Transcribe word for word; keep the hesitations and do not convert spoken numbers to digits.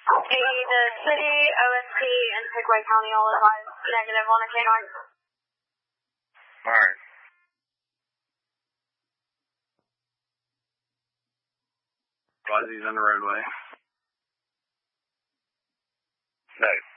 The city, O S P, and Pickaway County all advised negative on a canine. Alright. Advise he's on the roadway. No.